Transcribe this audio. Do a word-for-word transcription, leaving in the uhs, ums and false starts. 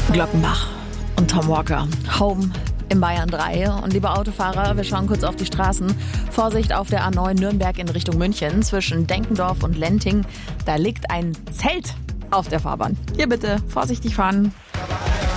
Glockenbach und Tom Walker. Home im Bayern drei. Und liebe Autofahrer, wir schauen kurz auf die Straßen. Vorsicht auf der A neun Nürnberg in Richtung München zwischen Denkendorf und Lenting. Da liegt ein Zelt auf der Fahrbahn. Hier bitte vorsichtig fahren.